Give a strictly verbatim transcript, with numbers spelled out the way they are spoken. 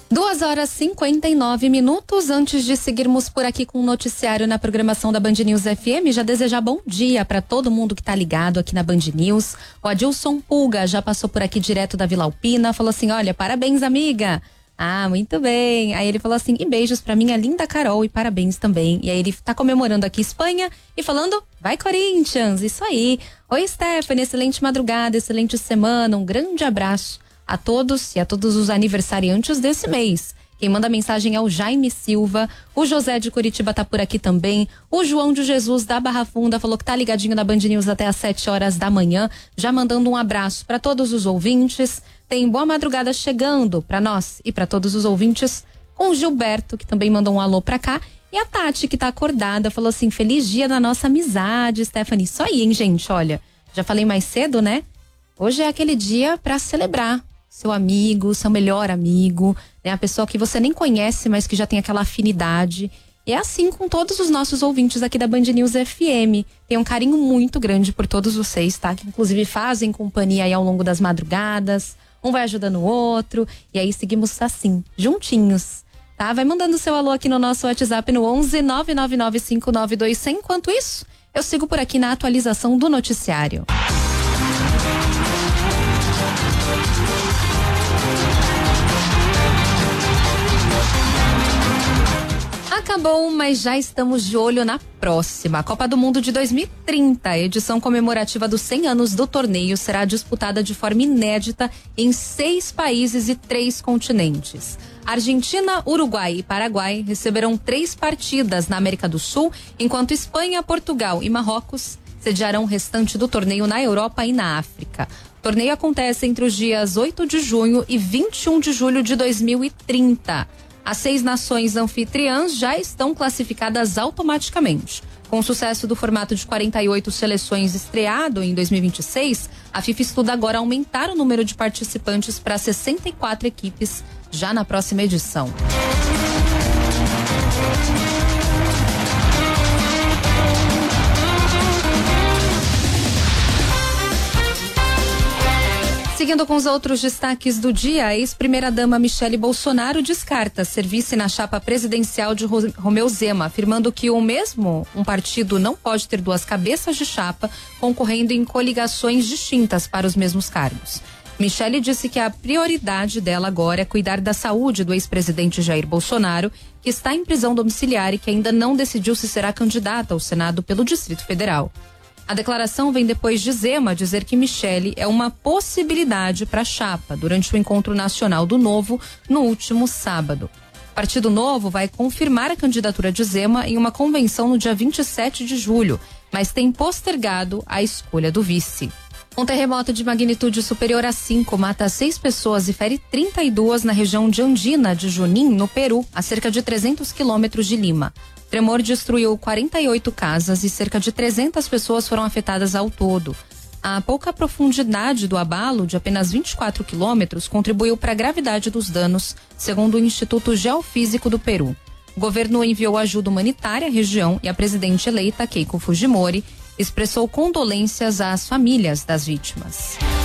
Duas horas e cinquenta e nove minutos. Antes de seguirmos por aqui com o noticiário na programação da Band News F M, já desejar bom dia para todo mundo que tá ligado aqui na Band News. O Adilson Pulga já passou por aqui direto da Vila Alpina, falou assim: olha, parabéns, amiga. Ah, muito bem. Aí ele falou assim: e beijos pra minha linda Carol e parabéns também. E aí ele tá comemorando aqui Espanha e falando: vai Corinthians, isso aí. Oi, Stephanie, excelente madrugada, excelente semana, um grande abraço a todos e a todos os aniversariantes desse mês. Quem manda mensagem é o Jaime Silva, o José de Curitiba tá por aqui também, o João de Jesus da Barra Funda falou que tá ligadinho na Band News até às sete horas da manhã, já mandando um abraço para todos os ouvintes. Tem boa madrugada chegando para nós e para todos os ouvintes, com o Gilberto, que também mandou um alô pra cá, e a Tati, que tá acordada, falou assim: feliz dia da nossa amizade, Stephanie. Isso aí, hein, gente, olha, já falei mais cedo, né? Hoje é aquele dia para celebrar seu amigo, seu melhor amigo, né? A pessoa que você nem conhece, mas que já tem aquela afinidade. E é assim com todos os nossos ouvintes aqui da Band News F M. Tem um carinho muito grande por todos vocês, tá? Que inclusive fazem companhia aí ao longo das madrugadas. Um vai ajudando o outro. E aí seguimos assim, juntinhos, tá? Vai mandando seu alô aqui no nosso WhatsApp no onze nove nove nove cinco nove dois zero zero. Enquanto isso, eu sigo por aqui na atualização do noticiário. Acabou, mas já estamos de olho na próxima. A Copa do Mundo de dois mil e trinta, a edição comemorativa dos cem anos do torneio, será disputada de forma inédita em seis países e três continentes. Argentina, Uruguai e Paraguai receberão três partidas na América do Sul, enquanto Espanha, Portugal e Marrocos sediarão o restante do torneio na Europa e na África. O torneio acontece entre os dias oito de junho e vinte e um de julho de dois mil e trinta. As seis nações anfitriãs já estão classificadas automaticamente. Com o sucesso do formato de quarenta e oito seleções estreado em dois mil e vinte e seis, a FIFA estuda agora aumentar o número de participantes para sessenta e quatro equipes já na próxima edição. Seguindo com os outros destaques do dia, a ex-primeira-dama Michele Bolsonaro descarta ser-vice na chapa presidencial de Romeu Zema, afirmando que o mesmo um partido não pode ter duas cabeças de chapa concorrendo em coligações distintas para os mesmos cargos. Michele disse que a prioridade dela agora é cuidar da saúde do ex-presidente Jair Bolsonaro, que está em prisão domiciliar e que ainda não decidiu se será candidata ao Senado pelo Distrito Federal. A declaração vem depois de Zema dizer que Michele é uma possibilidade para a chapa durante o encontro nacional do Novo no último sábado. O Partido Novo vai confirmar a candidatura de Zema em uma convenção no dia vinte e sete de julho, mas tem postergado a escolha do vice. Um terremoto de magnitude superior a cinco mata seis pessoas e fere trinta e duas na região de Andina de Junín, no Peru, a cerca de trezentos quilômetros de Lima. O tremor destruiu quarenta e oito casas e cerca de trezentas pessoas foram afetadas ao todo. A pouca profundidade do abalo, de apenas vinte e quatro quilômetros, contribuiu para a gravidade dos danos, segundo o Instituto Geofísico do Peru. O governo enviou ajuda humanitária à região e a presidente eleita, Keiko Fujimori, expressou condolências às famílias das vítimas.